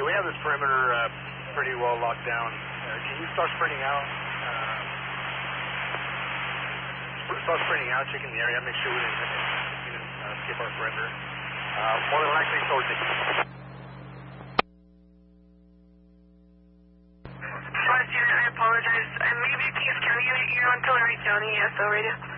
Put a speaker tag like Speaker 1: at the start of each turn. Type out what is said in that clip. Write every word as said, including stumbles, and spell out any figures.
Speaker 1: Okay, we have this perimeter uh, pretty well locked down. Uh, can you start spreading out? Uh, start spreading out, checking the area, make sure we didn't, we didn't uh, skip our perimeter. Uh, more than likely towards the east.
Speaker 2: I apologize. Uh, maybe Kings County, you're on Tulare County, S O radio.